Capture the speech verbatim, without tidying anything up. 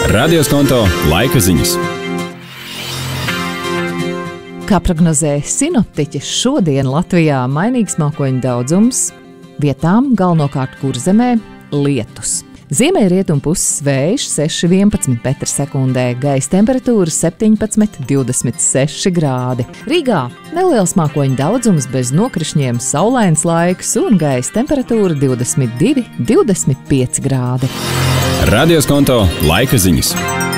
Radioskonto laika ziņas. Kā prognozē sinoptiķi, šodien Latvijā mainīgs mākoņu daudzums, vietām galvenokārt Kurzemē lietus. Ziemeļrietumu puses vējš seši vienpadsmit metri sekundē, gaisa temperatūra septiņpadsmit divdesmit seši grādi. Rīgā neliels mākoņu daudzums bez nokrišņiem, saulains laiks un gaisa temperatūra divdesmit divi divdesmit pieci grādi. Radioskonto laika ziņas.